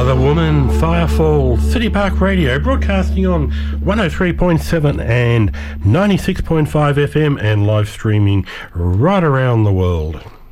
Other Woman, Firefall, City Park Radio, broadcasting on 103.7 and 96.5 FM and live streaming right around the world.